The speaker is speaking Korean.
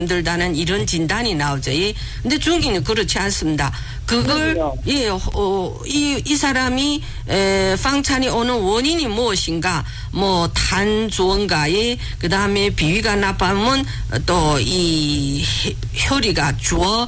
힘들다는 이런 진단이 나오죠. 예. 근데 중기는 그렇지 않습니다. 그걸, 예, 이 사람이, 빵찬이 오는 원인이 무엇인가, 뭐, 탄주원가에, 그 다음에 비위가 나빠하면 또 이 혈이가 주어